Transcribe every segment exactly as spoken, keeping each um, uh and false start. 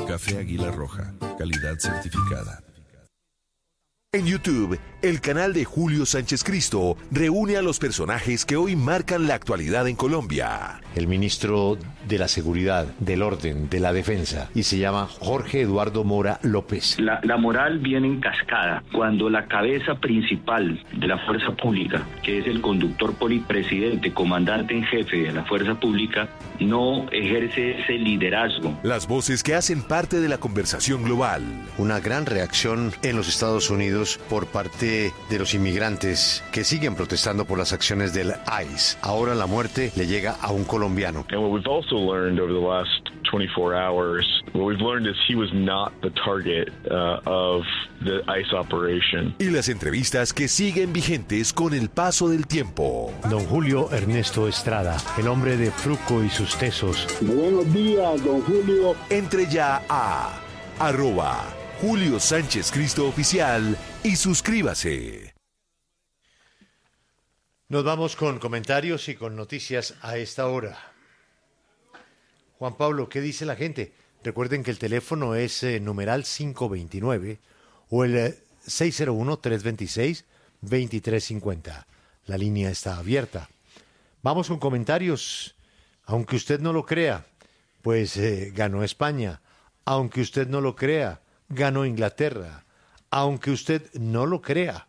Café Águila Roja, calidad certificada. En YouTube, el canal de Julio Sánchez Cristo reúne a los personajes que hoy marcan la actualidad en Colombia. El ministro de la Seguridad, del Orden, de la Defensa, y se llama Jorge Eduardo Mora López. La, la moral viene en cascada cuando la cabeza principal de la fuerza pública, que es el conductor polipresidente, comandante en jefe de la fuerza pública, no ejerce ese liderazgo. Las voces que hacen parte de la conversación global. Una gran reacción en los Estados Unidos por parte de los inmigrantes que siguen protestando por las acciones del I C E. Ahora la muerte le llega a un colombiano. And what we've also learned over the last twenty-four hours, what we've learned is he was not the target uh, of the I C E operation. Y las entrevistas que siguen vigentes con el paso del tiempo. Don Julio Ernesto Estrada, el hombre de Fruco y sus tesos. Buenos días, don Julio. Entre ya a arroba Julio Sánchez Cristo Oficial y suscríbase. Nos vamos con comentarios y con noticias a esta hora. Juan Pablo, ¿qué dice la gente? Recuerden que el teléfono es eh, numeral cinco veintinueve o el eh, seis cero uno, tres dos seis, dos tres cinco cero. La línea está abierta. Vamos con comentarios. Aunque usted no lo crea, pues eh, ganó España. Aunque usted no lo crea, ganó Inglaterra. Aunque usted no lo crea,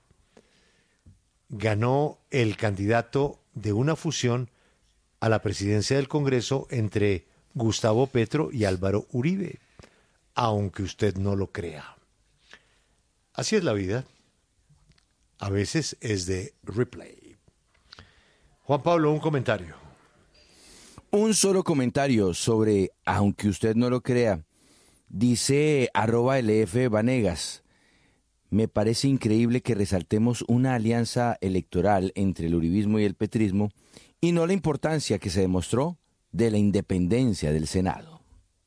ganó el candidato de una fusión a la presidencia del Congreso entre Gustavo Petro y Álvaro Uribe. Aunque usted no lo crea. Así es la vida. A veces es de replay. Juan Pablo, un comentario. Un solo comentario sobre, aunque usted no lo crea. Dice arroba L F Vanegas, me parece increíble que resaltemos una alianza electoral entre el uribismo y el petrismo y no la importancia que se demostró de la independencia del Senado.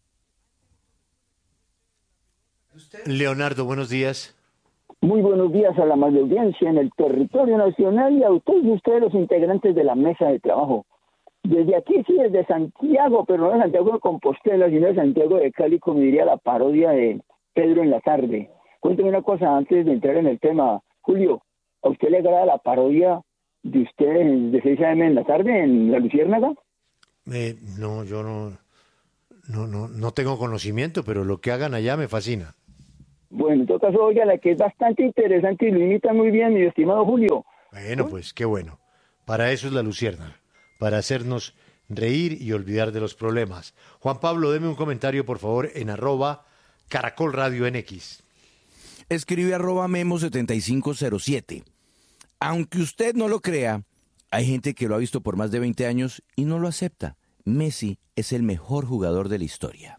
Leonardo, buenos días. Muy buenos días a la amable audiencia en el territorio nacional y a todos ustedes los integrantes de la mesa de trabajo. Desde aquí, sí, desde Santiago, pero no de Santiago de Compostela, sino de Santiago de Cali, como diría la parodia de Pedro en la tarde. Cuénteme una cosa antes de entrar en el tema. Julio, ¿a usted le agrada la parodia de ustedes de seis a eme en la tarde en La Luciérnaga? Eh, no, yo no, no, no, no tengo conocimiento, pero lo que hagan allá me fascina. Bueno, en todo caso, oiga, la que es bastante interesante y lo imita muy bien, mi estimado Julio. Bueno, pues qué bueno. Para eso es La Luciérnaga. Para hacernos reír y olvidar de los problemas. Juan Pablo, deme un comentario, por favor, en arroba Caracol Radio N X. Escribe arroba Memo setenta y cinco cero siete. Aunque usted no lo crea, hay gente que lo ha visto por más de veinte años y no lo acepta. Messi es el mejor jugador de la historia.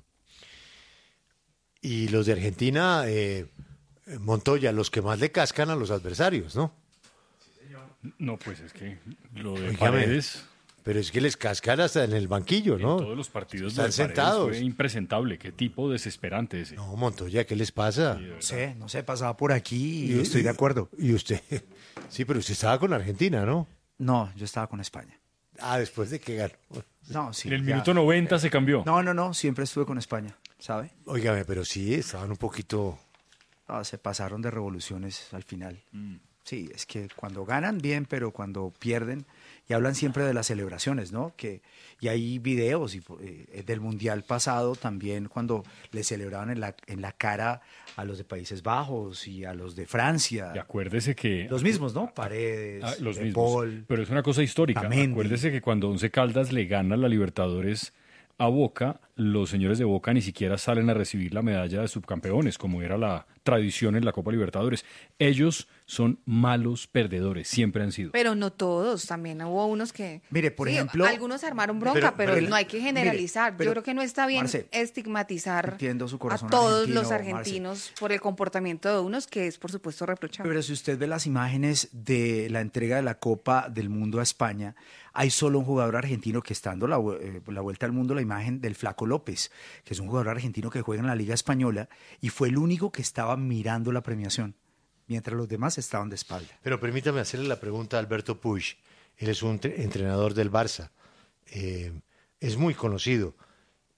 Y los de Argentina, eh, Montoya, los que más le cascan a los adversarios, ¿no? No, pues es que lo de Oígame, Paredes... Pero es que les cascan hasta en el banquillo, ¿no? En todos los partidos están de sentados. Fue impresentable. Qué tipo desesperante ese. No, Montoya, ¿qué les pasa? No sé, no sé, pasaba por aquí y, y estoy de acuerdo. ¿Y usted? Sí, pero usted estaba con Argentina, ¿no? No, yo estaba con España. Ah, después de que ganó. No, sí. En el ya. minuto noventa se cambió. No, no, no, siempre estuve con España, ¿sabe? Óigame, pero sí, estaban un poquito... No, se pasaron de revoluciones al final. Mm. Sí, es que cuando ganan bien, pero cuando pierden, y hablan siempre de las celebraciones, ¿no? Que, y hay videos y, eh, del Mundial pasado también cuando le celebraban en la, en la cara a los de Países Bajos y a los de Francia. Y acuérdese que... Los mismos, ¿no? Paredes, ah, los de mismos. Paul, pero es una cosa histórica. Tamendi. Acuérdese que cuando Once Caldas le gana la Libertadores a Boca, los señores de Boca ni siquiera salen a recibir la medalla de subcampeones, como era la tradición en la Copa Libertadores. Ellos son malos perdedores, siempre han sido. Pero no todos, también hubo unos que... Mire, por sí, ejemplo... algunos armaron bronca, pero, pero no hay que generalizar. Mire, pero, Yo creo que no está bien Marce, estigmatizar su a todos argentino, los argentinos Marce. por el comportamiento de unos, que es por supuesto reprochable. Pero si usted ve las imágenes de la entrega de la Copa del Mundo a España, hay solo un jugador argentino que está dando la, eh, la vuelta al mundo, la imagen del Flaco López, que es un jugador argentino que juega en la Liga Española y fue el único que estaba mirando la premiación, mientras los demás estaban de espalda. Pero permítame hacerle la pregunta a Alberto Puig. Él es un entrenador del Barça. Eh, es muy conocido.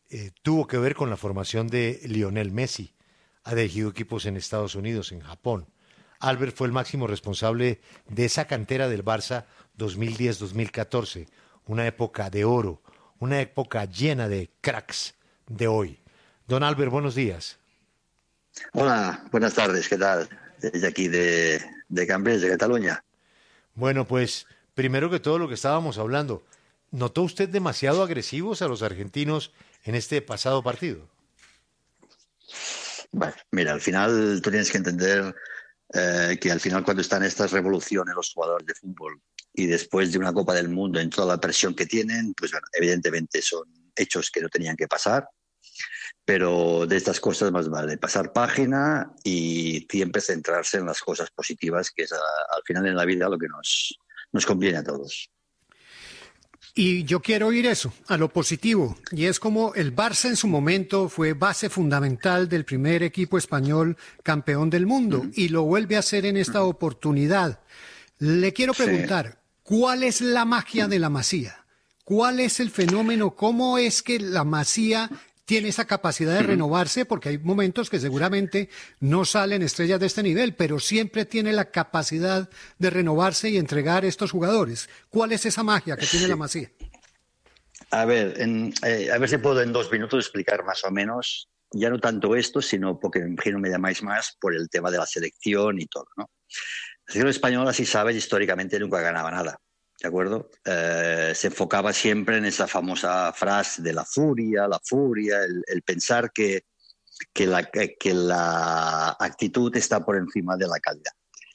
eh, tuvo que ver con la formación de Lionel Messi. Ha dirigido equipos en Estados Unidos, en Japón. Albert fue el máximo responsable de esa cantera del Barça dos mil diez dos mil catorce, una época de oro, una época llena de cracks de hoy. Don Albert, buenos días. Hola, buenas tardes, ¿qué tal? Desde aquí de, de Cambrils, de Cataluña. Bueno, pues, primero que todo lo que estábamos hablando, ¿notó usted demasiado agresivos a los argentinos en este pasado partido? Bueno, mira, al final tú tienes que entender eh, que al final cuando están estas revoluciones los jugadores de fútbol y después de una Copa del Mundo en toda la presión que tienen, pues bueno, evidentemente son hechos que no tenían que pasar, pero de estas cosas más vale pasar página y siempre centrarse en las cosas positivas, que es a, al final en la vida lo que nos, nos conviene a todos. Y yo quiero oír eso, a lo positivo, y es como el Barça en su momento fue base fundamental del primer equipo español campeón del mundo, uh-huh. y lo vuelve a hacer en esta uh-huh. oportunidad. Le quiero preguntar, sí. ¿cuál es la magia de la Masía? ¿Cuál es el fenómeno? ¿Cómo es que la Masía tiene esa capacidad de renovarse? Porque hay momentos que seguramente no salen estrellas de este nivel, pero siempre tiene la capacidad de renovarse y entregar estos jugadores. ¿Cuál es esa magia que tiene sí. la Masía? A ver, en, eh, a ver si puedo en dos minutos explicar más o menos, ya no tanto esto, sino porque me imagino me llamáis más por el tema de la selección y todo, ¿no? La selección española, si sabes, históricamente nunca ganaba nada. ¿De acuerdo? Eh, se enfocaba siempre en esa famosa frase de la furia, la furia, el, el pensar que, que, la, que la actitud está por encima de la calidad.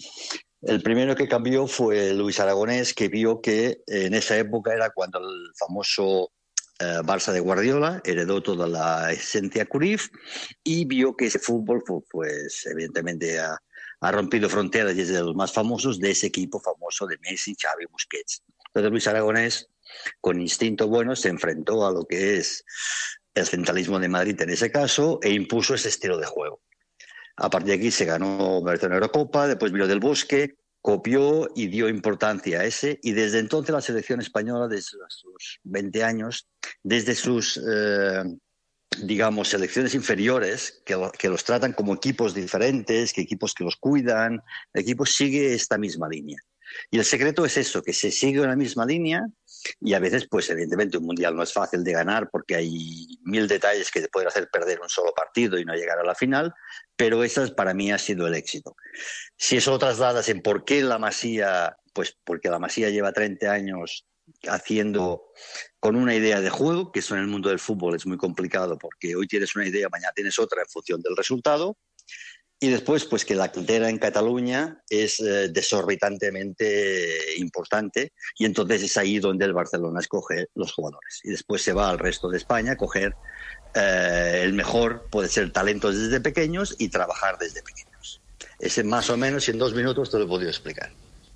El primero que cambió fue Luis Aragonés, que vio que en esa época era cuando el famoso eh, Barça de Guardiola heredó toda la esencia Cruyff y vio que ese fútbol, pues evidentemente ha, ha rompido fronteras y es de los más famosos de ese equipo famoso de Messi, Xavi, Busquets. Entonces Luis Aragonés, con instinto bueno, se enfrentó a lo que es el centralismo de Madrid en ese caso e impuso ese estilo de juego. A partir de aquí se ganó una Eurocopa, después vino Del Bosque, copió y dio importancia a ese, y desde entonces la selección española, desde sus veinte años, desde sus... Eh, digamos, selecciones inferiores que, que los tratan como equipos diferentes, que equipos que los cuidan, equipos sigue esta misma línea. Y el secreto es eso, que se sigue una misma línea y a veces, pues evidentemente un mundial no es fácil de ganar porque hay mil detalles que te pueden hacer perder un solo partido y no llegar a la final, pero ese para mí ha sido el éxito. Si eso lo trasladas en por qué la Masía, pues porque la Masía lleva treinta años haciendo con una idea de juego, que eso en el mundo del fútbol es muy complicado porque hoy tienes una idea, mañana tienes otra en función del resultado, y después pues que la cantera en Cataluña es eh, desorbitantemente importante y entonces es ahí donde el Barcelona escoge los jugadores y después se va al resto de España a coger eh, el mejor, puede ser talentos desde pequeños y trabajar desde pequeños. Ese más o menos en dos minutos te lo he podido explicar.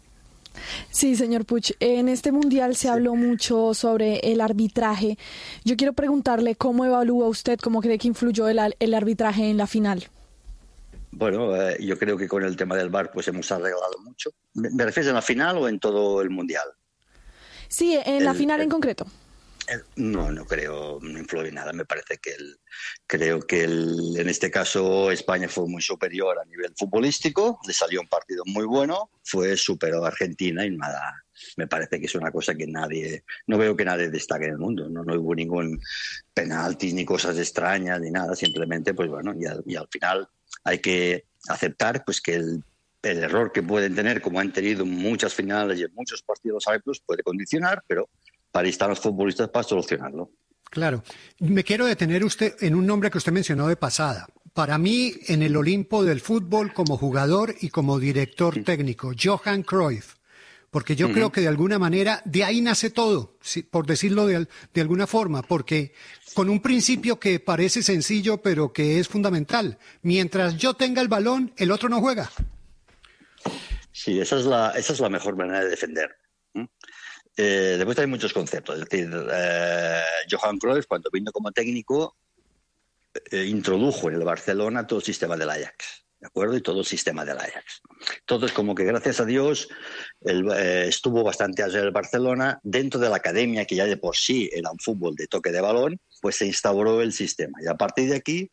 Sí, señor Puig, en este mundial se sí. habló mucho sobre el arbitraje. Yo quiero preguntarle cómo evalúa usted, cómo cree que influyó el, el arbitraje en la final. Bueno, eh, yo creo que con el tema del V A R pues hemos arreglado mucho. ¿Me, me refieres en la final o en todo el mundial? Sí, en el, la final el, en concreto. El, no, no creo, no influye nada. Me parece que el, creo que el, en este caso España fue muy superior a nivel futbolístico, le salió un partido muy bueno, fue superó a Argentina y nada. Me parece que es una cosa que nadie, no veo que nadie destaque en el mundo, no, no hubo ningún penalti ni cosas extrañas ni nada, simplemente pues bueno, y al, y al final hay que aceptar pues que el, el error que pueden tener, como han tenido en muchas finales y en muchos partidos árbitros, puede condicionar, pero para ahí están los futbolistas para solucionarlo. Claro. Me quiero detener usted en un nombre que usted mencionó de pasada. Para mí, en el Olimpo del fútbol, como jugador y como director sí. técnico, Johan Cruyff. Porque yo uh-huh. creo que de alguna manera de ahí nace todo, por decirlo de, de alguna forma, porque con un principio que parece sencillo, pero que es fundamental. Mientras yo tenga el balón, el otro no juega. Sí, esa es la, esa es la mejor manera de defender. ¿Mm? Eh, después hay muchos conceptos. Es decir, eh, Johan Cruyff, cuando vino como técnico, eh, introdujo en el Barcelona todo el sistema del Ajax. ¿de acuerdo? Y todo el sistema del Ajax. Entonces, como que gracias a Dios el, eh, estuvo bastante allá el Barcelona, dentro de la academia, que ya de por sí era un fútbol de toque de balón, pues se instauró el sistema. Y a partir de aquí,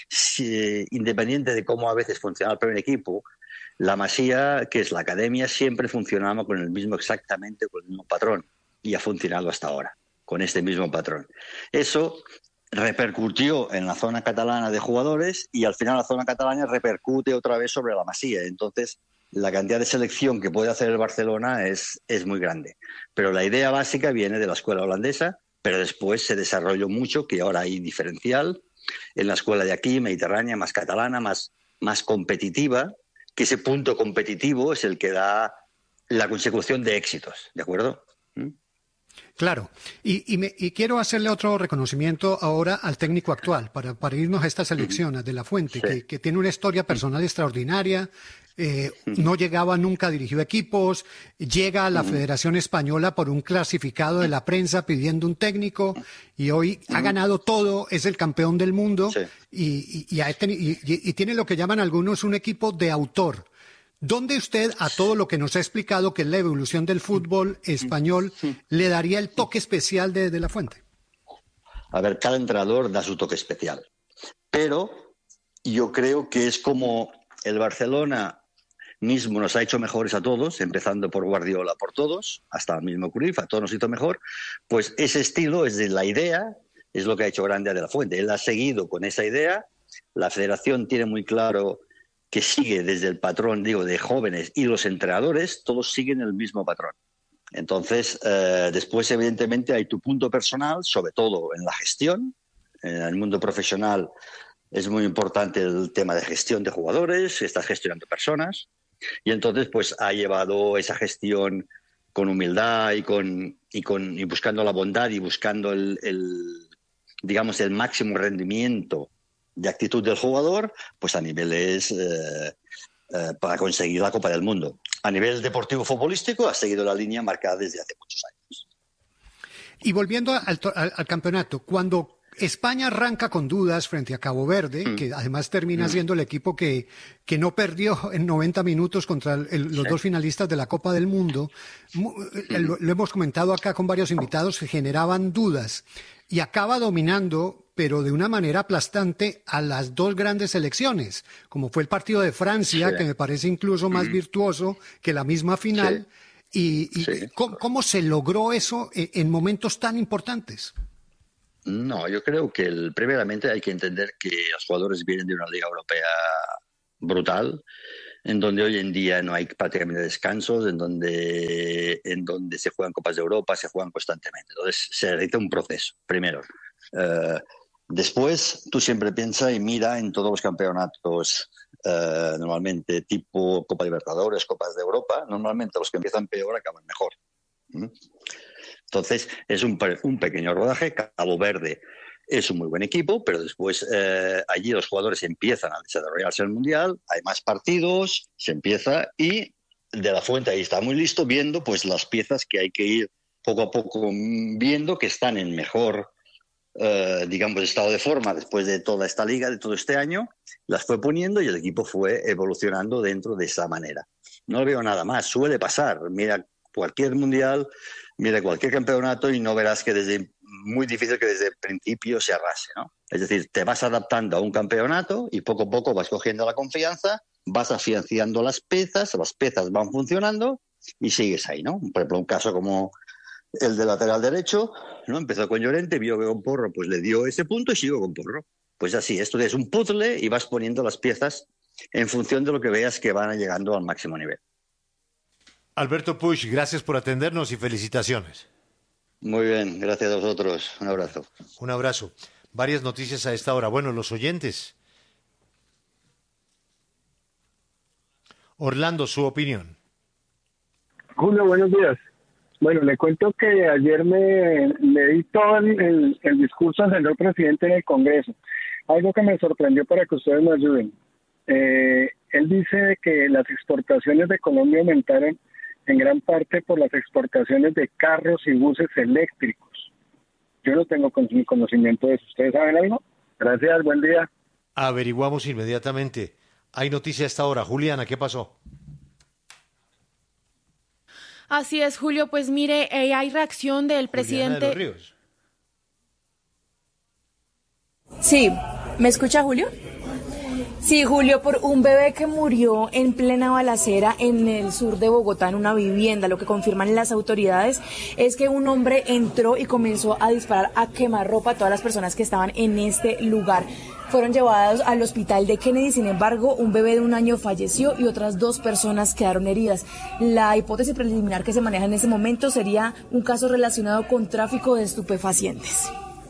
si, independiente de cómo a veces funcionaba el primer equipo, la Masía, que es la academia, siempre funcionaba con el mismo, exactamente con el mismo patrón. Y ha funcionado hasta ahora, con este mismo patrón. Eso repercutió en la zona catalana de jugadores y al final la zona catalana repercute otra vez sobre la Masía. Entonces, la cantidad de selección que puede hacer el Barcelona es, es muy grande. Pero la idea básica viene de la escuela holandesa, pero después se desarrolló mucho, que ahora hay diferencial en la escuela de aquí, mediterránea, más catalana, más, más competitiva, que ese punto competitivo es el que da la consecución de éxitos, ¿de acuerdo? ¿Mm? Claro, y, y, me, y quiero hacerle otro reconocimiento ahora al técnico actual, para, para irnos a esta selección, a De La Fuente, sí. que, que tiene una historia personal extraordinaria, eh, no llegaba nunca, dirigió equipos, llega a la Federación Española por un clasificado de la prensa pidiendo un técnico, y hoy ha ganado todo, es el campeón del mundo, sí. y, y, y, ha teni- y, y tiene lo que llaman algunos un equipo de autor. ¿Dónde usted, a todo lo que nos ha explicado, que es la evolución del fútbol español, le daría el toque especial de, de La Fuente? A ver, cada entrenador da su toque especial. Pero yo creo que es como el Barcelona mismo nos ha hecho mejores a todos, empezando por Guardiola, por todos, hasta el mismo Cruyff, a todos nos hizo mejor. Pues ese estilo es de la idea, es lo que ha hecho grande a De La Fuente. Él ha seguido con esa idea. La federación tiene muy claro que sigue desde el patrón, digo, de jóvenes y los entrenadores, todos siguen el mismo patrón. Entonces, eh, después, evidentemente, hay tu punto personal, sobre todo en la gestión. En el mundo profesional es muy importante el tema de gestión de jugadores, estás gestionando personas, y entonces, pues, ha llevado esa gestión con humildad y, con, y, con, y buscando la bondad y buscando el, el, digamos, el máximo rendimiento de actitud del jugador, pues a niveles eh, eh, para conseguir la Copa del Mundo. A nivel deportivo futbolístico ha seguido la línea marcada desde hace muchos años. Y volviendo al, al, al campeonato, cuando España arranca con dudas frente a Cabo Verde, mm. que además termina mm. siendo el equipo que, que no perdió en noventa minutos contra el, el, los sí. dos finalistas de la Copa del Mundo, mm. lo, lo hemos comentado acá con varios invitados, que generaban dudas, y acaba dominando, pero de una manera aplastante, a las dos grandes selecciones, como fue el partido de Francia, sí. que me parece incluso más mm. virtuoso que la misma final. Sí. ¿Y, y sí. ¿cómo, cómo se logró eso en momentos tan importantes? No, yo creo que el, primeramente hay que entender que los jugadores vienen de una liga europea brutal, en donde hoy en día no hay prácticamente descansos, en donde, en donde se juegan Copas de Europa, se juegan constantemente. Entonces se necesita un proceso, primero. Uh, después, tú siempre piensas y mira en todos los campeonatos, uh, normalmente tipo Copa Libertadores, Copas de Europa, normalmente los que empiezan peor acaban mejor. ¿Mm? Entonces, es un, un pequeño rodaje. Cabo Verde es un muy buen equipo, pero después eh, allí los jugadores empiezan a desarrollarse en el Mundial, hay más partidos, se empieza, y De La Fuente ahí está muy listo viendo pues las piezas que hay que ir poco a poco viendo que están en mejor, eh, digamos, estado de forma después de toda esta liga, de todo este año, las fue poniendo y el equipo fue evolucionando dentro de esa manera. No veo nada más, suele pasar. Mira cualquier Mundial, mira cualquier campeonato y no verás que desde muy difícil que desde el principio se arrase, ¿no? Es decir, te vas adaptando a un campeonato y poco a poco vas cogiendo la confianza, vas afianzando las piezas, las piezas van funcionando y sigues ahí, ¿no? Por ejemplo, un caso como el de lateral derecho, ¿no? Empezó con Llorente, vio que con Porro pues le dio ese punto y siguió con Porro. Pues así, esto es un puzzle y vas poniendo las piezas en función de lo que veas que van llegando al máximo nivel. Alberto Puig, gracias por atendernos y felicitaciones. Muy bien, gracias a vosotros. Un abrazo. Un abrazo. Varias noticias a esta hora. Bueno, los oyentes. Orlando, su opinión. Julio, buenos días. Bueno, le cuento que ayer me leí todo el, el, el discurso del señor presidente en el Congreso. Algo que me sorprendió para que ustedes me ayuden. Eh, él dice que las exportaciones de Colombia aumentaron en gran parte por las exportaciones de carros y buses eléctricos. Yo no tengo conocimiento de eso. ¿Ustedes saben algo? Gracias, buen día. Averiguamos inmediatamente. Hay noticia a esta hora. Juliana, ¿qué pasó? Así es, Julio. Pues mire, eh, hay reacción del presidente. Juliana de los Ríos. Sí, ¿me escucha Julio? Sí, Julio, por un bebé que murió en plena balacera en el sur de Bogotá, en una vivienda. Lo que confirman las autoridades es que un hombre entró y comenzó a disparar a quemarropa a todas las personas que estaban en este lugar. Fueron llevados al hospital de Kennedy, sin embargo, un bebé de un año falleció y otras dos personas quedaron heridas. La hipótesis preliminar que se maneja en ese momento sería un caso relacionado con tráfico de estupefacientes.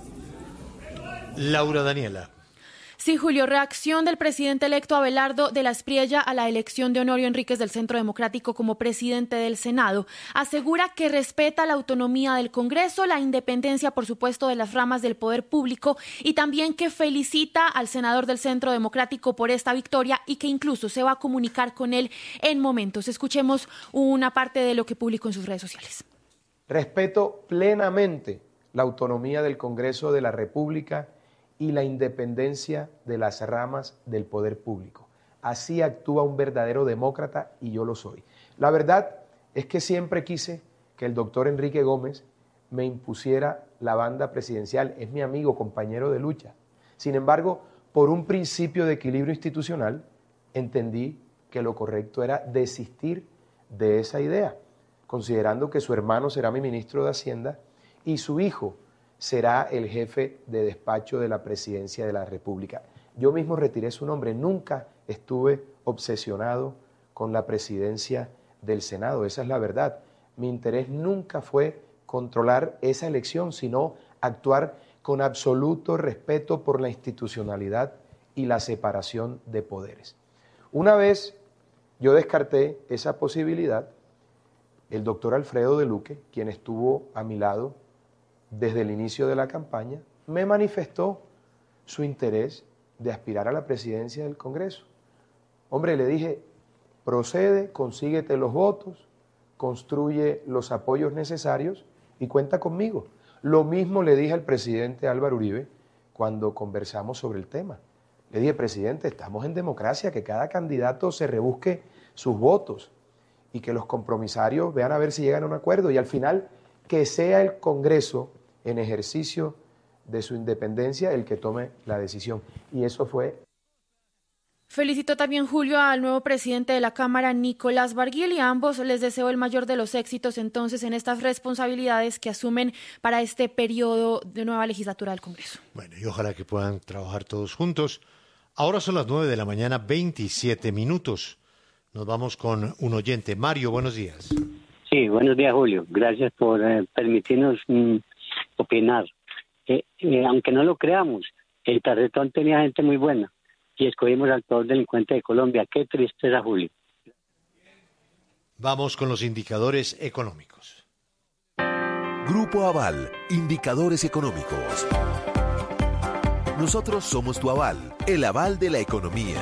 Laura Daniela. Sí, Julio, reacción del presidente electo Abelardo de la Espriella a la elección de Honorio Enríquez del Centro Democrático como presidente del Senado. Asegura que respeta la autonomía del Congreso, la independencia, por supuesto, de las ramas del poder público y también que felicita al senador del Centro Democrático por esta victoria y que incluso se va a comunicar con él en momentos. Escuchemos una parte de lo que publicó en sus redes sociales. Respeto plenamente la autonomía del Congreso de la República y la independencia de las ramas del poder público. Así actúa un verdadero demócrata y yo lo soy. La verdad es que siempre quise que el doctor Enrique Gómez me impusiera la banda presidencial. Es mi amigo, compañero de lucha. Sin embargo, por un principio de equilibrio institucional, entendí que lo correcto era desistir de esa idea, considerando que su hermano será mi ministro de Hacienda y su hijo será el jefe de despacho de la presidencia de la República. Yo mismo retiré su nombre, nunca estuve obsesionado con la presidencia del Senado, esa es la verdad. Mi interés nunca fue controlar esa elección, sino actuar con absoluto respeto por la institucionalidad y la separación de poderes. Una vez yo descarté esa posibilidad, el doctor Alfredo de Luque, quien estuvo a mi lado desde el inicio de la campaña, me manifestó su interés de aspirar a la presidencia del Congreso. Hombre, le dije, procede, consíguete los votos, construye los apoyos necesarios y cuenta conmigo. Lo mismo le dije al presidente Álvaro Uribe cuando conversamos sobre el tema. Le dije, presidente, estamos en democracia, que cada candidato se rebusque sus votos y que los compromisarios vean a ver si llegan a un acuerdo y al final que sea el Congreso en ejercicio de su independencia el que tome la decisión. Y eso fue. Felicitó también Julio al nuevo presidente de la Cámara, Nicolás Barguil, y a ambos les deseo el mayor de los éxitos entonces en estas responsabilidades que asumen para este periodo de nueva legislatura del Congreso. Bueno, y ojalá que puedan trabajar todos juntos. Ahora son las nueve de la mañana, veintisiete minutos. Nos vamos con un oyente. Mario, buenos días. Sí, buenos días, Julio. Gracias por eh, permitirnos mm, opinar. Eh, eh, aunque no lo creamos, el Tarretón tenía gente muy buena y escogimos al peor delincuente de Colombia. Qué tristeza, Julio. Vamos con los indicadores económicos. Grupo Aval, indicadores económicos. Nosotros somos tu aval, el aval de la economía.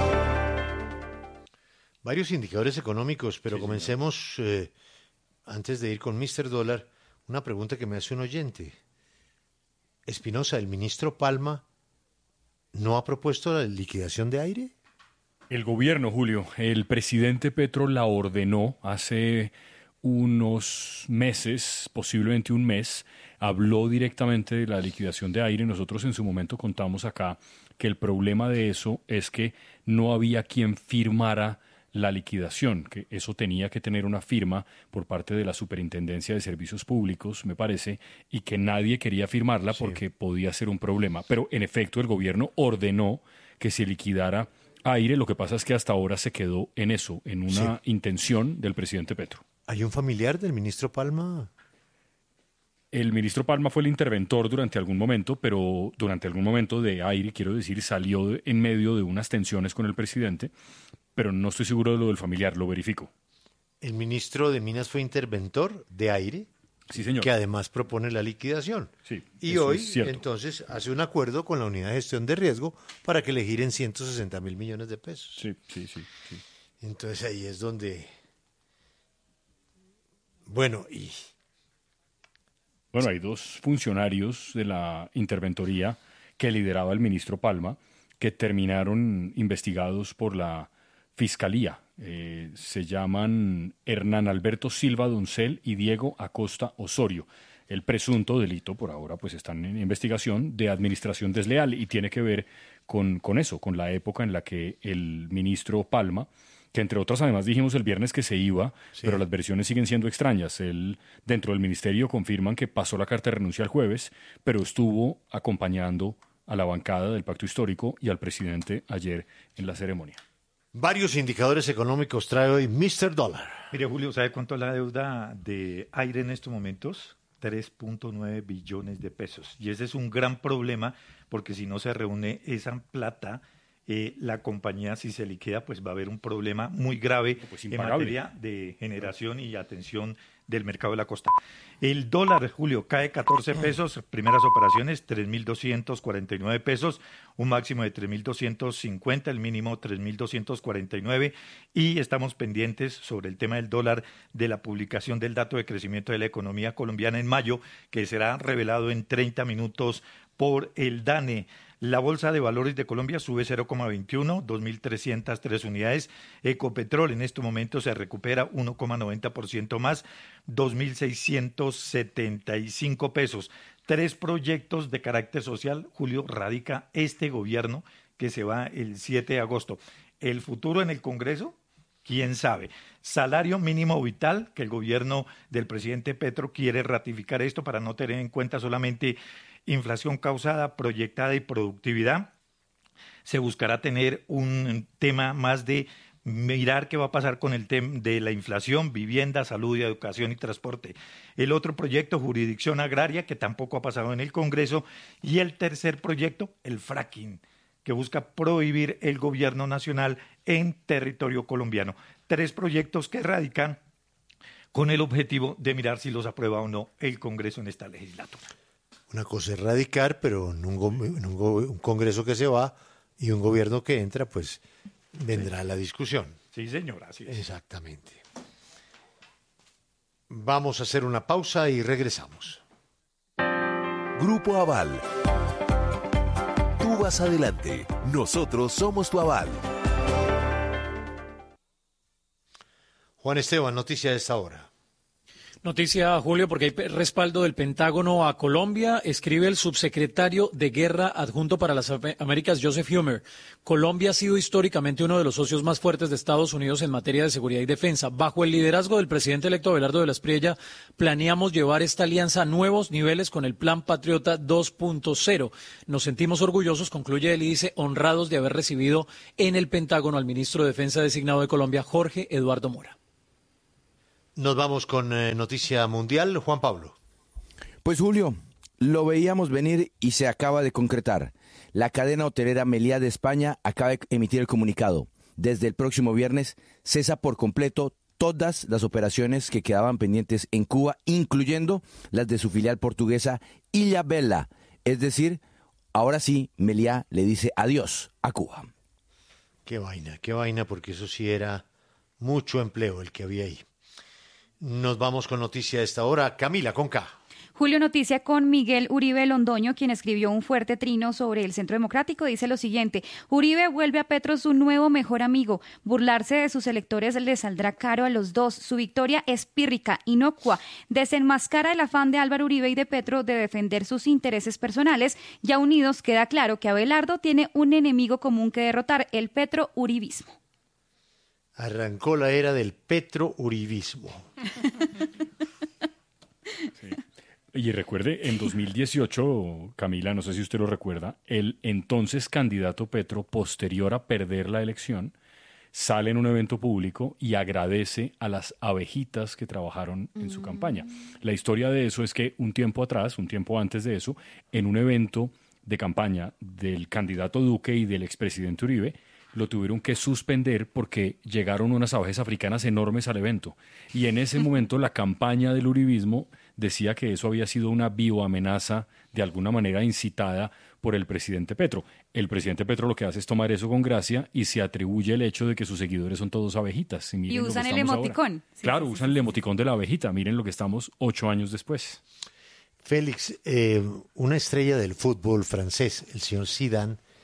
Varios indicadores económicos, pero sí, comencemos, eh, antes de ir con mister Dólar, una pregunta que me hace un oyente. Espinosa, ¿el ministro Palma no ha propuesto la liquidación de aire? El gobierno, Julio, el presidente Petro la ordenó hace unos meses, posiblemente un mes, habló directamente de la liquidación de aire. Nosotros en su momento contamos acá que el problema de eso es que no había quien firmara la liquidación, que eso tenía que tener una firma por parte de la Superintendencia de Servicios Públicos, me parece, y que nadie quería firmarla porque sí, podía ser un problema. Pero en efecto el gobierno ordenó que se liquidara aire. Lo que pasa es que hasta ahora se quedó en eso, en una sí. intención del presidente Petro. ¿Hay un familiar del ministro Palma? El ministro Palma fue el interventor durante algún momento, pero durante algún momento de aire, quiero decir, salió en medio de unas tensiones con el presidente, pero no estoy seguro de lo del familiar, lo verifico. ¿El ministro de Minas fue interventor de aire? Sí, señor. Que además propone la liquidación. Sí, y hoy, entonces, hace un acuerdo con la Unidad de Gestión de Riesgo para que le giren ciento sesenta mil millones de pesos. Sí, sí, sí, sí. Entonces ahí es donde... Bueno, y... Bueno, hay dos funcionarios de la interventoría que lideraba el ministro Palma. que terminaron investigados por la Fiscalía. Eh, se llaman Hernán Alberto Silva Doncel y Diego Acosta Osorio. El presunto delito, por ahora, pues están en investigación de administración desleal y tiene que ver con, con eso, con la época en la que el ministro Palma, que entre otras además dijimos el viernes que se iba, sí. pero las versiones siguen siendo extrañas. Él, dentro del ministerio confirman que pasó la carta de renuncia el jueves, pero estuvo acompañando a la bancada del Pacto Histórico y al presidente ayer en la ceremonia. Varios indicadores económicos trae hoy mister Dólar. Mire, Julio, ¿sabe cuánto es la deuda de Aire en estos momentos? tres punto nueve billones de pesos. Y ese es un gran problema porque si no se reúne esa plata, eh, la compañía, si se liquida, pues va a haber un problema muy grave pues en materia de generación y atención del mercado de la costa. El dólar, Julio, cae catorce pesos, primeras operaciones tres mil doscientos cuarenta y nueve pesos, un máximo de tres mil doscientos cincuenta, el mínimo tres mil doscientos cuarenta y nueve, y estamos pendientes sobre el tema del dólar de la publicación del dato de crecimiento de la economía colombiana en mayo, que será revelado en treinta minutos por el DANE. La Bolsa de Valores de Colombia sube cero coma veintiuno, dos mil trescientas tres unidades. Ecopetrol en este momento se recupera uno coma noventa por ciento más, dos mil seiscientos setenta y cinco pesos. Tres proyectos de carácter social, Julio, radica este gobierno que se va el siete de agosto. El futuro en el Congreso, quién sabe. Salario mínimo vital, que el gobierno del presidente Petro quiere ratificar esto para no tener en cuenta solamente inflación causada, proyectada y productividad. Se buscará tener un tema más de mirar qué va a pasar con el tema de la inflación, vivienda, salud, y educación y transporte. El otro proyecto, jurisdicción agraria, que tampoco ha pasado en el Congreso. Y el tercer proyecto, el fracking, que busca prohibir el gobierno nacional en territorio colombiano. Tres proyectos que radican con el objetivo de mirar si los aprueba o no el Congreso en esta legislatura. Una cosa es radicar, pero en un, go- en un, go- un Congreso que se va y un gobierno que entra, pues vendrá sí. la discusión. Sí, señora, así es. Exactamente. Vamos a hacer una pausa y regresamos. Grupo Aval. Tú vas adelante. Nosotros somos tu aval. Juan Esteban, noticia de esta hora. Noticia, Julio, porque hay respaldo del Pentágono a Colombia. Escribe el subsecretario de Guerra adjunto para las Américas, Joseph Humer. Colombia ha sido históricamente uno de los socios más fuertes de Estados Unidos en materia de seguridad y defensa. Bajo el liderazgo del presidente electo Abelardo de la Espriella, planeamos llevar esta alianza a nuevos niveles con el Plan Patriota dos punto cero. Nos sentimos orgullosos, concluye él y dice, honrados de haber recibido en el Pentágono al ministro de Defensa designado de Colombia, Jorge Eduardo Mora. Nos vamos con eh, noticia mundial. Juan Pablo. Pues Julio, lo veíamos venir y se acaba de concretar. La cadena hotelera Meliá de España acaba de emitir el comunicado. Desde el próximo viernes cesa por completo todas las operaciones que quedaban pendientes en Cuba, incluyendo las de su filial portuguesa Ilha Bela. Es decir, ahora sí, Meliá le dice adiós a Cuba. Qué vaina, qué vaina, porque eso sí era mucho empleo el que había ahí. Nos vamos con noticia de esta hora. Camila, con K. Julio, noticia con Miguel Uribe Londoño, quien escribió un fuerte trino sobre el Centro Democrático. Dice lo siguiente: Uribe vuelve a Petro su nuevo mejor amigo. Burlarse de sus electores le saldrá caro a los dos. Su victoria es pírrica, inocua. Desenmascara el afán de Álvaro Uribe y de Petro de defender sus intereses personales. Ya unidos queda claro que Abelardo tiene un enemigo común que derrotar, el Petro-Uribismo. Arrancó la era del Petro-Uribismo. Sí. Y recuerde, en dos mil dieciocho, Camila, no sé si usted lo recuerda, el entonces candidato Petro, posterior a perder la elección, sale en un evento público y agradece a las abejitas que trabajaron en su campaña. La historia de eso es que un tiempo atrás, un tiempo antes de eso, en un evento de campaña del candidato Duque y del expresidente Uribe, lo tuvieron que suspender porque llegaron unas abejas africanas enormes al evento. Y en ese momento la campaña del uribismo decía que eso había sido una bioamenaza de alguna manera incitada por el presidente Petro. El presidente Petro lo que hace es tomar eso con gracia y se atribuye el hecho de que sus seguidores son todos abejitas. Y, y usan el emoticón. Sí, claro, sí, usan sí, el emoticón de la abejita. Miren lo que estamos ocho años después. Félix, eh, una estrella del fútbol francés, el señor Zidane,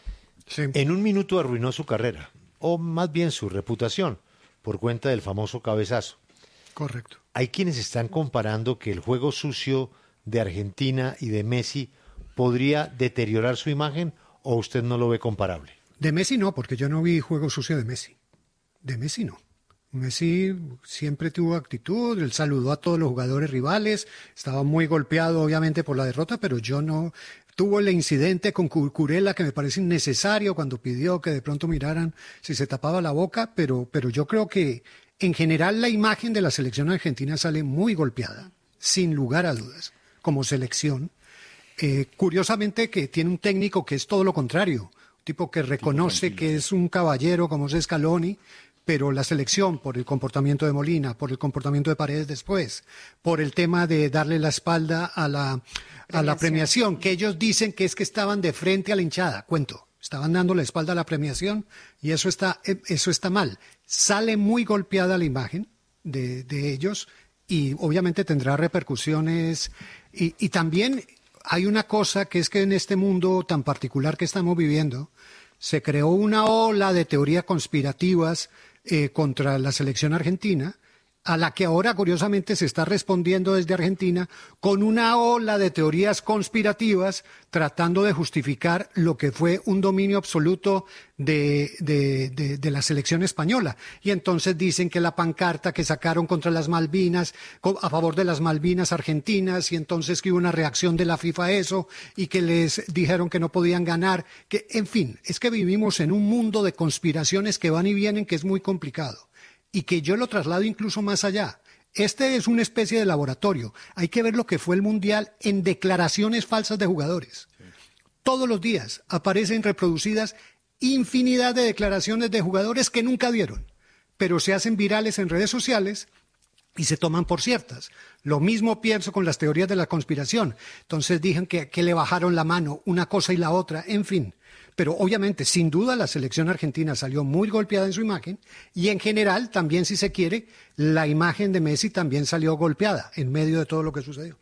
Sí. En un minuto arruinó su carrera, o más bien su reputación, por cuenta del famoso cabezazo. Correcto. Hay quienes están comparando que el juego sucio de Argentina y de Messi podría deteriorar su imagen, o usted no lo ve comparable. De Messi no, porque yo no vi juego sucio de Messi. De Messi no. Messi siempre tuvo actitud, él saludó a todos los jugadores rivales, estaba muy golpeado obviamente por la derrota, pero yo no... Tuvo el incidente con Cucurella que me parece innecesario cuando pidió que de pronto miraran si se tapaba la boca, pero, pero yo creo que en general la imagen de la selección argentina sale muy golpeada, sin lugar a dudas, como selección. Eh, curiosamente que tiene un técnico que es todo lo contrario, un tipo que reconoce que es un caballero como es Scaloni, pero la selección, por el comportamiento de Molina, por el comportamiento de Paredes después, por el tema de darle la espalda a la, a la premiación, que ellos dicen que es que estaban de frente a la hinchada, cuento, estaban dando la espalda a la premiación y eso está, eso está mal. Sale muy golpeada la imagen de, de ellos y obviamente tendrá repercusiones y, y también hay una cosa que es que en este mundo tan particular que estamos viviendo, se creó una ola de teorías conspirativas eh, contra la selección argentina, a la que ahora curiosamente se está respondiendo desde Argentina con una ola de teorías conspirativas tratando de justificar lo que fue un dominio absoluto de, de, de, de la selección española. Y entonces dicen que la pancarta que sacaron contra las Malvinas, a favor de las Malvinas argentinas, y entonces que hubo una reacción de la FIFA a eso, y que les dijeron que no podían ganar, que en fin, es que vivimos en un mundo de conspiraciones que van y vienen que es muy complicado. Y que yo lo traslado incluso más allá. Este es una especie de laboratorio. Hay que ver lo que fue el Mundial en declaraciones falsas de jugadores. Sí. Todos los días aparecen reproducidas infinidad de declaraciones de jugadores que nunca dieron, pero se hacen virales en redes sociales y se toman por ciertas. Lo mismo pienso con las teorías de la conspiración. Entonces dicen que, que le bajaron la mano una cosa y la otra, en fin. Pero obviamente, sin duda, la selección argentina salió muy golpeada en su imagen y en general, también si se quiere, la imagen de Messi también salió golpeada en medio de todo lo que sucedió.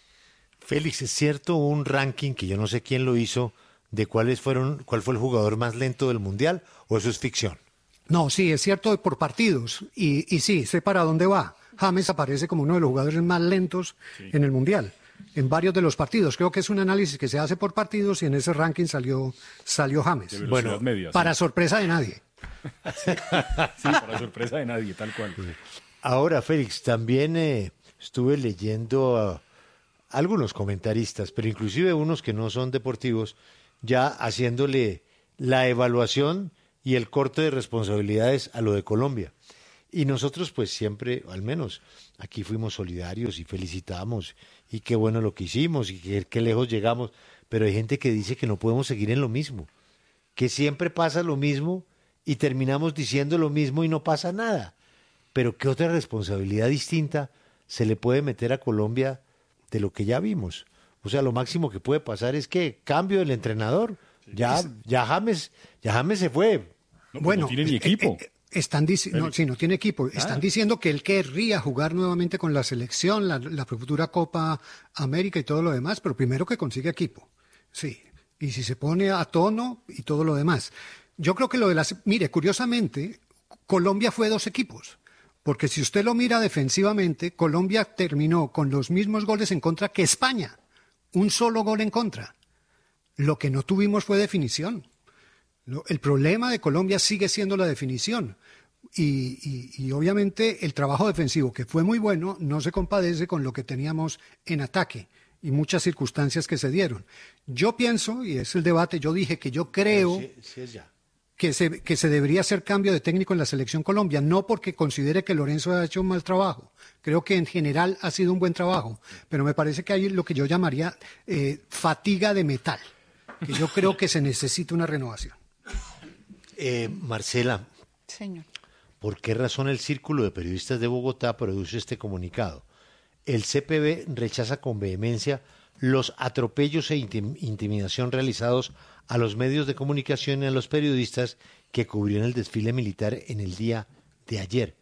Félix, ¿es cierto un ranking que yo no sé quién lo hizo de cuáles fueron, cuál fue el jugador más lento del Mundial o eso es ficción? No, sí, es cierto por partidos y, y sí, sé para dónde va. James aparece como uno de los jugadores más lentos sí. en el Mundial. En varios de los partidos. Creo que es un análisis que se hace por partidos y en ese ranking salió, salió James. Bueno, media, para sí. sorpresa de nadie. sí, sí, para sorpresa de nadie, tal cual. Ahora, Félix, también eh, estuve leyendo a algunos comentaristas, pero inclusive unos que no son deportivos, ya haciéndole la evaluación y el corte de responsabilidades a lo de Colombia. Y nosotros pues siempre, al menos aquí fuimos solidarios y felicitamos y qué bueno lo que hicimos y qué, qué lejos llegamos, pero hay gente que dice que no podemos seguir en lo mismo, que siempre pasa lo mismo y terminamos diciendo lo mismo y no pasa nada. Pero ¿qué otra responsabilidad distinta se le puede meter a Colombia de lo que ya vimos? O sea, lo máximo que puede pasar es que cambio del entrenador, sí, ya, ya, James, ya James se fue. No, bueno, no tiene ni equipo. Eh, eh, Están diciendo, no, sí, no tiene equipo. Ah. Están diciendo que él querría jugar nuevamente con la selección, la, la futura Copa América y todo lo demás, pero primero que consiga equipo. Sí. Y si se pone a tono y todo lo demás. Yo creo que lo de las... Mire, curiosamente, Colombia fue dos equipos. Porque si usted lo mira defensivamente, Colombia terminó con los mismos goles en contra que España. Un solo gol en contra. Lo que no tuvimos fue definición. El problema de Colombia sigue siendo la definición y, y, y obviamente el trabajo defensivo, que fue muy bueno, no se compadece con lo que teníamos en ataque y muchas circunstancias que se dieron. Yo pienso, y es el debate, yo dije que yo creo sí, sí es ya. que, se, que se debería hacer cambio de técnico en la selección Colombia, no porque considere que Lorenzo ha hecho un mal trabajo, creo que en general ha sido un buen trabajo, pero me parece que hay lo que yo llamaría eh, fatiga de metal, que yo creo que se necesita una renovación. Eh, Marcela, señor, ¿por qué razón el Círculo de Periodistas de Bogotá produce este comunicado? El C P B rechaza con vehemencia los atropellos e intim- intimidación realizados a los medios de comunicación y a los periodistas que cubrieron el desfile militar en el día de ayer. Sí.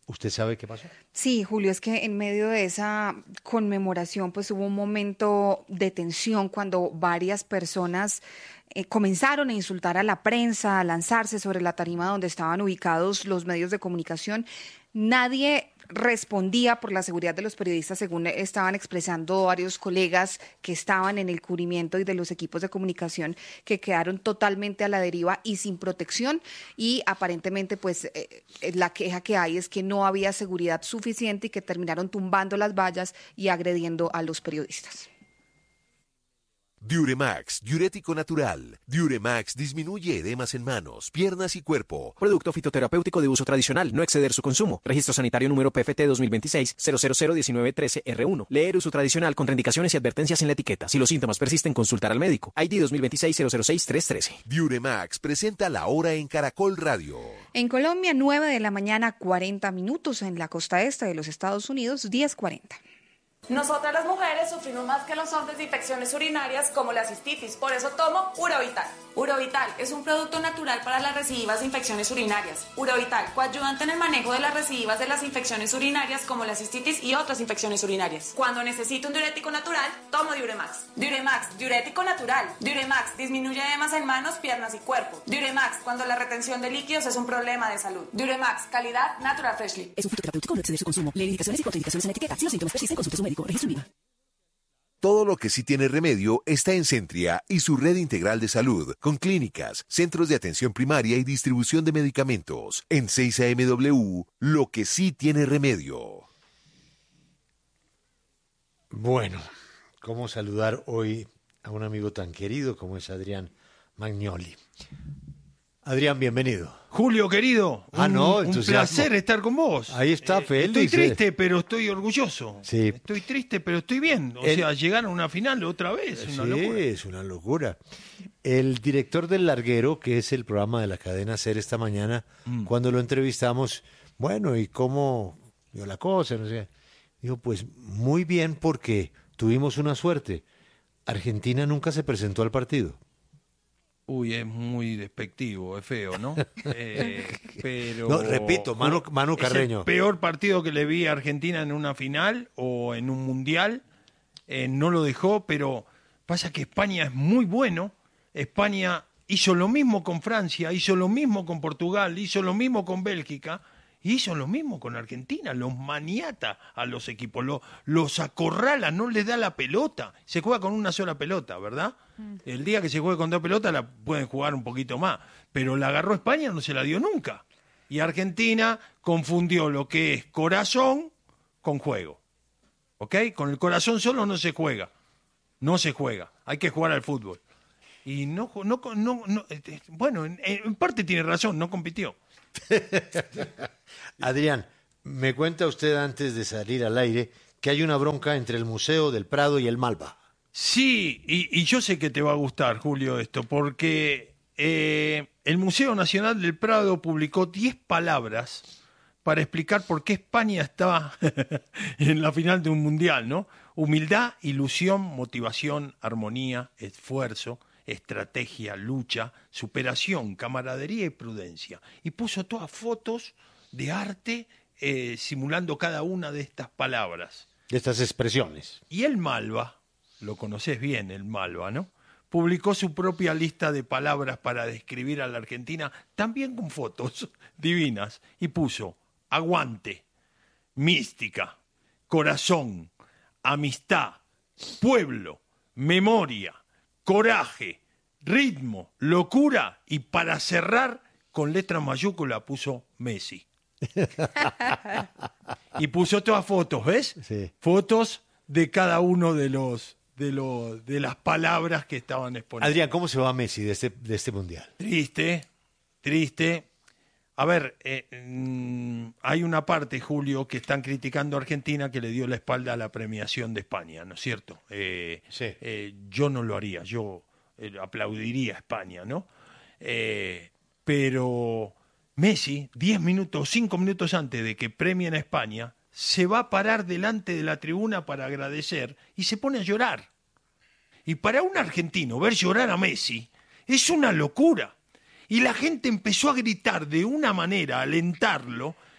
¿Usted sabe qué pasó? Sí, Julio, es que en medio de esa conmemoración pues hubo un momento de tensión cuando varias personas eh, comenzaron a insultar a la prensa, a lanzarse sobre la tarima donde estaban ubicados los medios de comunicación. Nadie respondía por la seguridad de los periodistas, según estaban expresando varios colegas que estaban en el cubrimiento y de los equipos de comunicación, que quedaron totalmente a la deriva y sin protección, y aparentemente pues eh, la queja que hay es que no había seguridad suficiente y que terminaron tumbando las vallas y agrediendo a los periodistas. Diuremax, diurético natural. Diuremax disminuye edemas en manos, piernas y cuerpo. Producto fitoterapéutico de uso tradicional, no exceder su consumo. Registro sanitario número P F T dos mil veintiséis cero cero cero diecinueve trece R uno. Leer uso tradicional, contraindicaciones y advertencias en la etiqueta. Si los síntomas persisten, consultar al médico. I D dos mil veintiséis cero cero seis tres trece. Diuremax presenta la hora en Caracol Radio. En Colombia, nueve de la mañana, cuarenta minutos. En la costa este de los Estados Unidos, diez cuarenta. Nosotras las mujeres sufrimos más que los hombres de infecciones urinarias como la cistitis, por eso tomo Urovital. Urovital es un producto natural para las recidivas de infecciones urinarias. Urovital, coadyuvante en el manejo de las recidivas de las infecciones urinarias como la cistitis y otras infecciones urinarias. Cuando necesito un diurético natural, tomo Diuremax. Diuremax, diurético natural. Diuremax disminuye edemas en manos, piernas y cuerpo. Diuremax, cuando la retención de líquidos es un problema de salud. Diuremax, calidad Natural Freshly. Es un fitoterapéutico, no exceder su consumo. Lee indicaciones y contraindicaciones en la etiqueta. Si los síntomas persisten, consulte a su médico. Registro INVIMA. Todo lo que sí tiene remedio está en Centria y su red integral de salud, con clínicas, centros de atención primaria y distribución de medicamentos. En seis A M W, lo que sí tiene remedio. Bueno, ¿cómo saludar hoy a un amigo tan querido como es Adrián Magnoli? Adrián, bienvenido. Julio, querido, ah, un, no, un placer estar con vos. Ahí está, eh, feliz. Estoy triste, pero estoy orgulloso. Sí. Estoy triste, pero estoy bien. O El... sea, llegar a una final otra vez, sí, una locura. es una locura. El director del Larguero, que es el programa de la cadena SER esta mañana, mm. cuando lo entrevistamos, bueno, ¿y cómo vio la cosa? No sé. Dijo, pues muy bien, porque tuvimos una suerte. Argentina nunca se presentó al partido. Uy, es muy despectivo, es feo, ¿no? Eh, pero no, repito, Manu, Manu Carreño. Es el peor partido que le vi a Argentina en una final o en un mundial. Eh, no lo dejó, pero pasa que España es muy bueno. España hizo lo mismo con Francia, hizo lo mismo con Portugal, hizo lo mismo con Bélgica. Y hizo lo mismo con Argentina, los maniata a los equipos, los, los acorrala, no les da la pelota. Se juega con una sola pelota, ¿verdad? Mm. El día que se juegue con dos pelotas la pueden jugar un poquito más, pero la agarró España, no se la dio nunca. Y Argentina confundió lo que es corazón con juego. ¿Ok? Con el corazón solo no se juega, no se juega, hay que jugar al fútbol. Y no, no, no, no bueno, en, en parte tiene razón, no compitió. Adrián, me cuenta usted antes de salir al aire que hay una bronca entre el Museo del Prado y el Malva. Sí, y, y yo sé que te va a gustar, Julio, esto, porque eh, el Museo Nacional del Prado publicó diez palabras para explicar por qué España está en la final de un mundial, ¿no? Humildad, ilusión, motivación, armonía, esfuerzo, estrategia, lucha, superación, camaradería y prudencia. Y puso todas fotos de arte eh, simulando cada una de estas palabras. De estas expresiones. Y el Malva, lo conoces bien, el Malva, ¿no? Publicó su propia lista de palabras para describir a la Argentina, también con fotos divinas, y puso aguante, mística, corazón, amistad, pueblo, memoria, coraje, ritmo, locura, y para cerrar, con letra mayúscula puso Messi. Y puso todas fotos, ¿ves? Sí. Fotos de cada uno de los de los de las palabras que estaban exponiendo. Adrián, ¿cómo se va Messi de este, de este mundial? Triste, triste. A ver, eh, mmm, hay una parte, Julio, que están criticando a Argentina que le dio la espalda a la premiación de España, ¿no es cierto? Eh, sí. eh, yo no lo haría, yo eh, aplaudiría a España, ¿no? Eh, pero Messi, diez minutos, cinco minutos antes de que premien a España, se va a parar delante de la tribuna para agradecer y se pone a llorar. Y para un argentino ver llorar a Messi es una locura. Y la gente empezó a gritar de una manera, a alentarlo,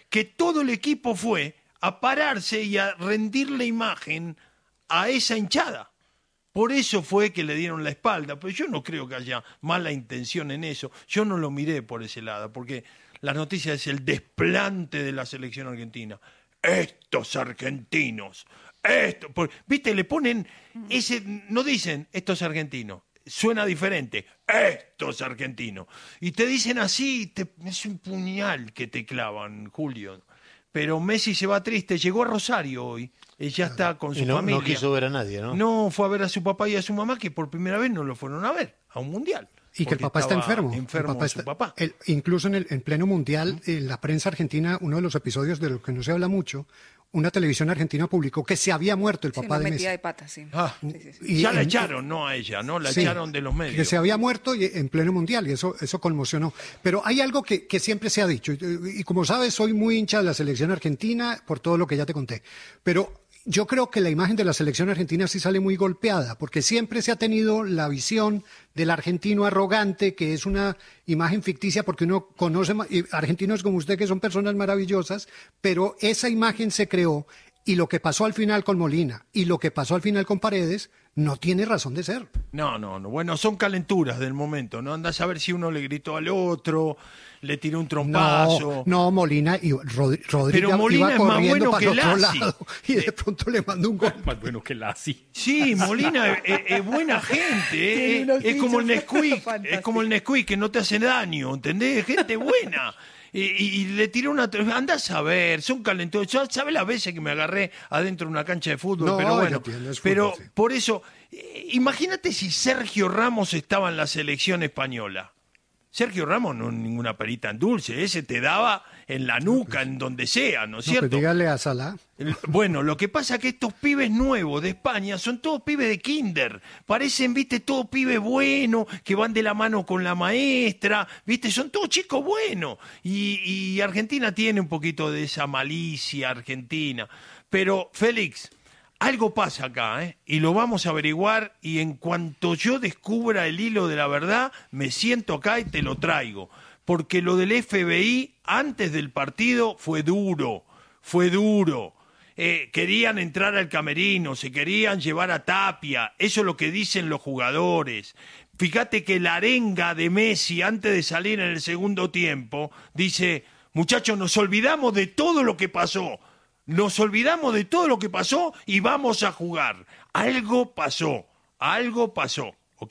que todo el equipo fue a pararse y a rendirle imagen a esa hinchada. Por eso fue que le dieron la espalda, pero yo no creo que haya mala intención en eso. Yo no lo miré por ese lado, porque la noticia es el desplante de la selección argentina. Estos argentinos, esto, por, viste, le ponen ese, no dicen estos argentinos, suena diferente, estos argentinos. Y te dicen así, te, es un puñal que te clavan, Julio. Pero Messi se va triste, llegó a Rosario hoy, ella está con su y no, familia. No quiso ver a nadie, ¿no? No, fue a ver a su papá y a su mamá, que por primera vez no lo fueron a ver, a un mundial. Y que el papá está enfermo. enfermo el papá su está, papá. El, incluso en, el, en pleno mundial, en la prensa argentina, uno de los episodios de los que no se habla mucho, una televisión argentina publicó que se había muerto el papá sí, de metida Messi. de pata, sí. Ah, sí, sí, sí. y ya en, la echaron, no a ella, ¿no? La sí, echaron de los medios. Que se había muerto y, en pleno mundial, y eso, eso conmocionó. Pero hay algo que, que siempre se ha dicho, y, y como sabes, soy muy hincha de la selección argentina por todo lo que ya te conté. Pero yo creo que la imagen de la selección argentina sí sale muy golpeada, porque siempre se ha tenido la visión del argentino arrogante, que es una imagen ficticia, porque uno conoce argentinos como usted, que son personas maravillosas, pero esa imagen se creó, y lo que pasó al final con Molina, y lo que pasó al final con Paredes, no tiene razón de ser. No, no, no. Bueno, son calenturas del momento, ¿no? Andás a ver si uno le gritó al otro, le tiró un trompazo. No, no, Molina y Rodri, Rodri Pero Molina iba es más corriendo bueno para que el otro Lassi. lado, y de pronto le mandó un gol. Más bueno que Lassi. Sí, Molina es, es buena gente, es, es como el Nesquik, es como el Nesquik que no te hace daño, ¿entendés? Gente buena. Y, y, y le tiró una... Andás a ver, son calentosos. Yo, ¿sabes las veces que me agarré adentro de una cancha de fútbol? No, pero bueno, entiendo, es pero fútbol, sí. por eso, eh, imagínate si Sergio Ramos estaba en la selección española. Sergio Ramos no es ninguna perita en dulce, ese te daba en la nuca, en donde sea, ¿no es No, cierto? pues dígale a Salah. Bueno, lo que pasa es que estos pibes nuevos de España son todos pibes de kinder. Parecen, viste, todos pibes buenos, que van de la mano con la maestra, viste, son todos chicos buenos. Y, y Argentina tiene un poquito de esa malicia argentina. Pero, Félix, algo pasa acá, ¿eh? Y lo vamos a averiguar, y en cuanto yo descubra el hilo de la verdad, me siento acá y te lo traigo. Porque lo del F B I antes del partido fue duro, fue duro. Eh, querían entrar al camerino, se querían llevar a Tapia, eso es lo que dicen los jugadores. Fíjate que la arenga de Messi antes de salir en el segundo tiempo dice, muchachos, nos olvidamos de todo lo que pasó, nos olvidamos de todo lo que pasó y vamos a jugar. Algo pasó, algo pasó, ¿ok?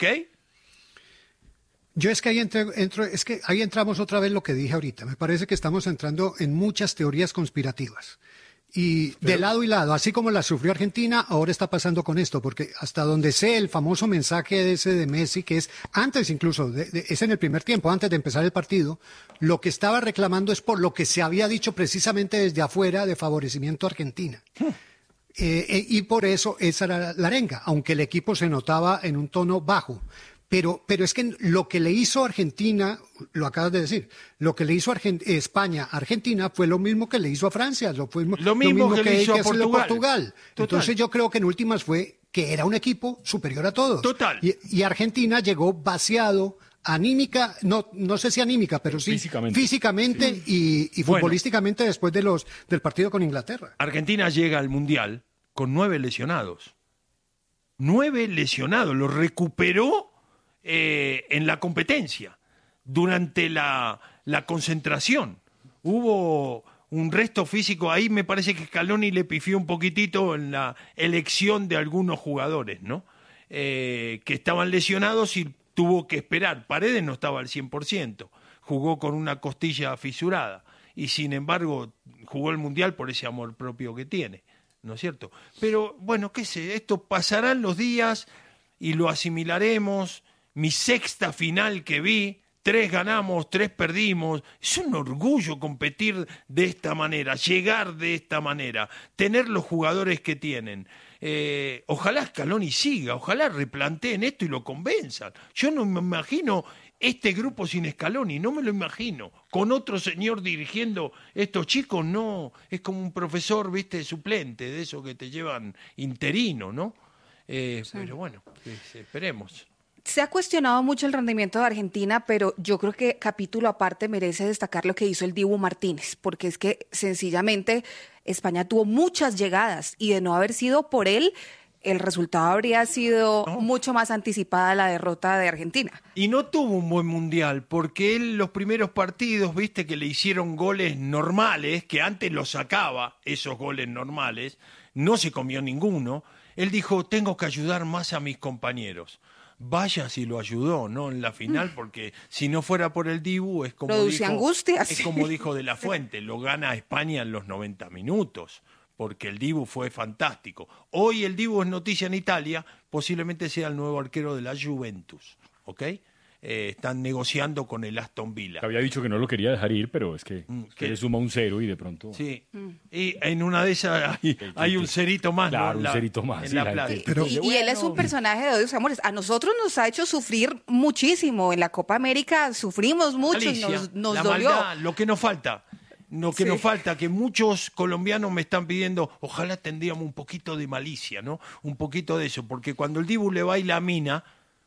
Yo es que ahí entre, entro, es que ahí entramos otra vez lo que dije ahorita. Me parece que estamos entrando en muchas teorías conspirativas. Y Pero... de lado y lado, así como la sufrió Argentina, ahora está pasando con esto, porque hasta donde sé el famoso mensaje ese de Messi, que es antes incluso, de, de, es en el primer tiempo, antes de empezar el partido, lo que estaba reclamando es por lo que se había dicho precisamente desde afuera de favorecimiento a Argentina. Hmm. Eh, eh, y por eso esa era la arenga, aunque el equipo se notaba en un tono bajo. Pero, pero es que lo que le hizo Argentina, lo acabas de decir, lo que le hizo Argent- España a Argentina fue lo mismo que le hizo a Francia, lo, fue, lo, mismo, lo mismo que, que le hizo a Portugal. Portugal. Entonces yo creo que en últimas fue que era un equipo superior a todos. Total. Y, y Argentina llegó vaciado, anímica, no, no sé si anímica, pero sí físicamente, físicamente sí. y, y futbolísticamente bueno, después de los, del partido con Inglaterra. Argentina llega al Mundial con nueve lesionados. Nueve lesionados, los recuperó Eh, en la competencia, durante la, la concentración. Hubo un resto físico ahí, me parece que Scaloni le pifió un poquitito en la elección de algunos jugadores, ¿no? Eh, que estaban lesionados y tuvo que esperar. Paredes no estaba al cien por ciento, jugó con una costilla fisurada y sin embargo jugó el Mundial por ese amor propio que tiene, ¿no es cierto? Pero bueno, qué sé, esto pasarán los días y lo asimilaremos. Mi sexta final que vi, tres ganamos, tres perdimos. Es un orgullo competir de esta manera, llegar de esta manera, tener los jugadores que tienen. Eh, ojalá Scaloni siga, ojalá replanteen esto y lo convenzan. Yo no me imagino este grupo sin Scaloni, no me lo imagino. Con otro señor dirigiendo estos chicos, no. Es como un profesor, viste, suplente, de eso que te llevan interino, ¿no? Eh, sí. Pero bueno, esperemos. Se ha cuestionado mucho el rendimiento de Argentina, pero yo creo que capítulo aparte merece destacar lo que hizo el Dibu Martínez, porque es que sencillamente España tuvo muchas llegadas y de no haber sido por él, el resultado habría sido no. mucho más anticipada la derrota de Argentina. Y no tuvo un buen mundial, porque él los primeros partidos, viste que le hicieron goles normales, que antes los sacaba, esos goles normales, no se comió ninguno. Él dijo, tengo que ayudar más a mis compañeros. Vaya si lo ayudó, ¿no? En la final, porque si no fuera por el Dibu, es como Produce dijo, angustias. es como dijo De La Fuente, lo gana España en los noventa minutos, porque el Dibu fue fantástico. Hoy el Dibu es noticia en Italia, posiblemente sea el nuevo arquero de la Juventus, ¿ok? Eh, están negociando con el Aston Villa. Había dicho que no lo quería dejar ir, pero es que, mm, que, que le suma un cero y de pronto... Sí, mm. y en una de esas hay, hay un cerito más, claro, ¿no? un la, cerito más. En sí, la la plata. gente, Pero, y, y él es un personaje de odios amores. A nosotros nos ha hecho sufrir muchísimo. En la Copa América sufrimos mucho Alicia, y nos, nos la dolió. Maldad, lo que nos falta... Lo que sí. nos falta, que muchos colombianos me están pidiendo, ojalá tendríamos un poquito de malicia, ¿no? Un poquito de eso, porque cuando el Dibu le baila a Mina,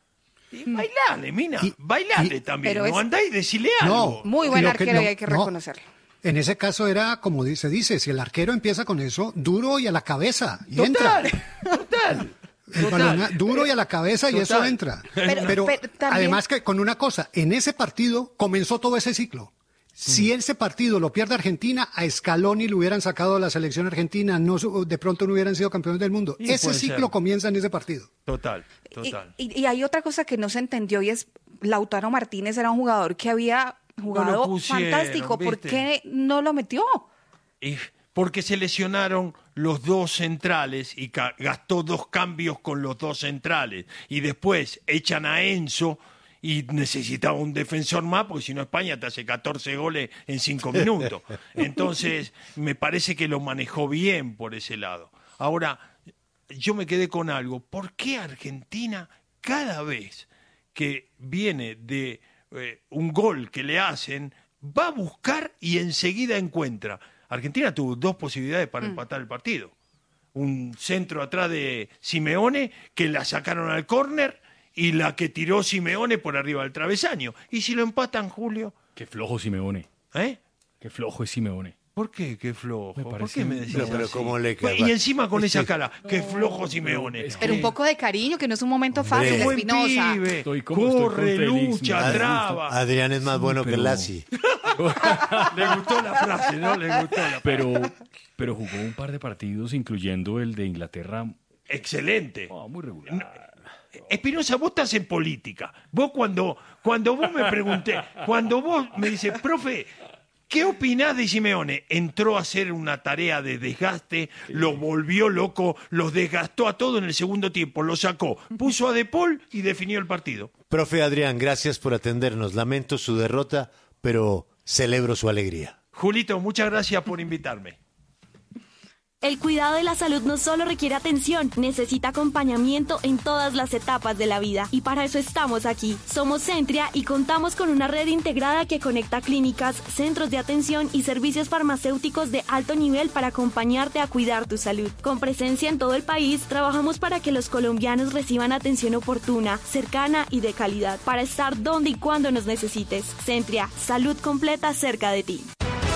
y bailale, Mina, y, bailale y, también, no es... andá y decile algo. No, muy buen arquero que, no, y hay que reconocerlo. No. En ese caso era, como se dice, si el arquero empieza con eso, duro y a la cabeza, y total, entra. Total. El balón duro y a la cabeza total. Y eso entra. Pero, pero, pero también... además que con una cosa, en ese partido comenzó todo ese ciclo. Si ese partido lo pierde Argentina, a Scaloni le hubieran sacado a la selección argentina, no, de pronto no hubieran sido campeones del mundo. Y ese ciclo ser. comienza en ese partido. Total, total. Y, y, y hay otra cosa que no se entendió y es Lautaro Martínez era un jugador que había jugado no pusieron, fantástico. ¿Por ¿viste? qué no lo metió? Y porque se lesionaron los dos centrales y gastó dos cambios con los dos centrales. Y después echan a Enzo... y necesitaba un defensor más, porque si no España te hace catorce goles en cinco minutos. Entonces, me parece que lo manejó bien por ese lado. Ahora, yo me quedé con algo. ¿Por qué Argentina, cada vez que viene de eh, un gol que le hacen, va a buscar y enseguida encuentra? Argentina tuvo dos posibilidades para mm. empatar el partido. Un centro atrás de Simeone, que la sacaron al córner, y la que tiró Simeone por arriba del travesaño. ¿Y si lo empatan, Julio? Qué flojo Simeone. ¿Eh? Qué flojo es Simeone. ¿Por qué? Qué flojo. Me ¿Por qué me decís pero, pero así? ¿cómo le cae? Y encima con esa cara, no, qué flojo Simeone. Es pero un poco de cariño, que no es un momento fácil, de Espinosa. Estoy como, Corre, estoy lucha, Ad, traba. Adrián es más sí, bueno pero... que Lassi. Le gustó la frase, ¿no? Le gustó la frase. Pero, pero jugó un par de partidos, incluyendo el de Inglaterra. Excelente. Oh, muy regular. No. Espinosa, vos estás en política. Vos cuando, cuando vos me pregunté, cuando vos me dices, profe, ¿qué opinás de Simeone? Entró a hacer una tarea de desgaste, sí. Lo volvió loco, los desgastó a todo en el segundo tiempo, lo sacó, puso a De Paul y definió el partido. Profe Adrián, gracias por atendernos. Lamento su derrota, pero celebro su alegría. Julito, muchas gracias por invitarme. El cuidado de la salud no solo requiere atención, necesita acompañamiento en todas las etapas de la vida. Y para eso estamos aquí. Somos Centria y contamos con una red integrada que conecta clínicas, centros de atención y servicios farmacéuticos de alto nivel para acompañarte a cuidar tu salud. Con presencia en todo el país, trabajamos para que los colombianos reciban atención oportuna, cercana y de calidad, para estar donde y cuando nos necesites. Centria, salud completa cerca de ti.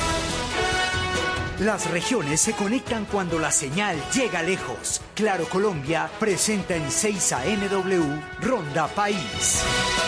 Las regiones se conectan cuando la señal llega lejos. Claro Colombia presenta en seis A M W Ronda País.